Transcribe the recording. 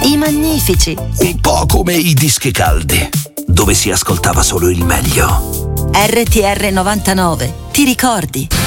I Magnifici. Un po' come i dischi caldi, dove si ascoltava solo il meglio. RTR 99, ti ricordi?